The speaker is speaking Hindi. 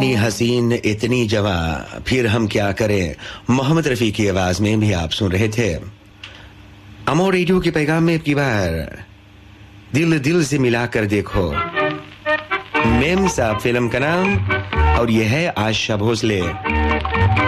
इतनी हसीन इतनी जवां, फिर हम क्या करें, मोहम्मद रफी की आवाज में भी आप सुन रहे थे। अमो रेडियो के पैगाम में की बार दिल दिल से मिलाकर देखो, मेम साहब फिल्म का नाम, और यह है आशा भोसले।